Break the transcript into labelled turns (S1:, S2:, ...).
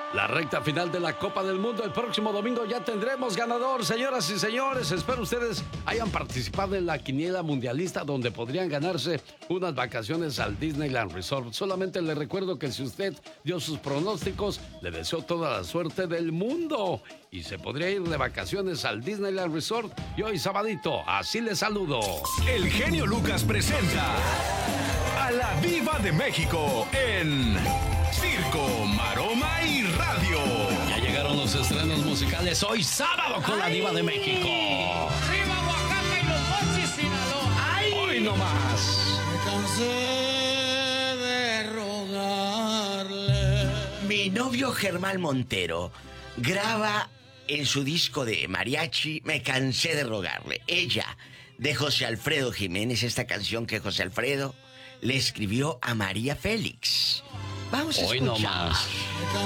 S1: La recta final de la Copa del Mundo. El próximo domingo ya tendremos ganador, señoras y señores. Espero ustedes hayan participado en la quiniela mundialista, donde podrían ganarse unas vacaciones al Disneyland Resort. Solamente le recuerdo que si usted dio sus pronósticos, le deseo toda la suerte del mundo y se podría ir de vacaciones al Disneyland Resort. Y hoy sabadito, así le saludo.
S2: El genio Lucas presenta a la Diva de México en Circo, Maroma y Radio.
S1: Ya llegaron los estrenos musicales hoy sábado con la Diva de México.
S3: ¡Arriba Oaxaca y los Mochis, Sinaloa! ¡Ay!
S1: Hoy no más.
S3: Me cansé de rogarle.
S4: Mi novio Germán Montero graba en su disco de mariachi Me cansé de rogarle. Ella, de José Alfredo Jiménez, esta canción que José Alfredo le escribió a María Félix. Vamos a
S1: Hoy
S4: escuchar.
S1: no más.